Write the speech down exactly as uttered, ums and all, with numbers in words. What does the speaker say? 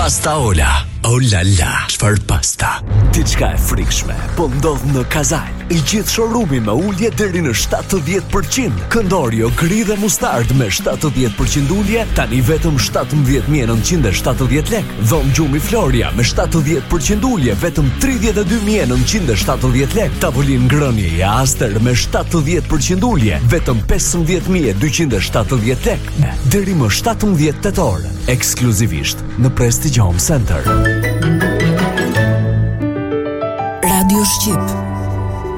Pasta Ola. Oh la la, çfarë pasta? Diçka e frikshme, po ndodh në Kazal. I gjithë showroomi me ulje deri në shtatëdhjetë përqind. Këndorio gri dhe mustard me shtatëdhjetë përqind ulje, tani vetëm shtatëmbëdhjetë mijë e nëntëqind e shtatëdhjetë lekë. Dhom gjumi Floria me shtatëdhjetë përqind ulje, vetëm tridhjetë e dy mijë e nëntëqind e shtatëdhjetë lekë. Tavolinë ngrënie i Aster me shtatëdhjetë përqind ulje, vetëm pesëmbëdhjetë mijë e dyqind e shtatëdhjetë lekë. Deri më shtatëmbëdhjetë tetor, ekskluzivisht në Prestige Home Center. Radio Shqip